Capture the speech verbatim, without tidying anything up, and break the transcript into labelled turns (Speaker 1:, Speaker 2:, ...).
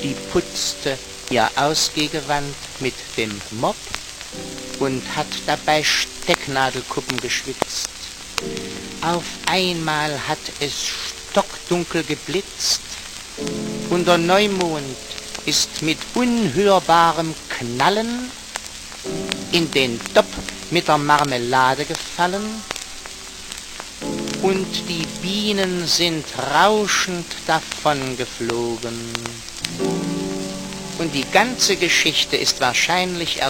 Speaker 1: die putzte ihr Ausgehgewand mit dem Mopp und hat dabei Stecknadelkuppen geschwitzt. Auf einmal hat es stockdunkel geblitzt und der Neumond ist mit unhörbarem Knallen in den Topf mit der Marmelade gefallen und die Bienen sind rauschend davongeflogen. Und die ganze Geschichte ist wahrscheinlich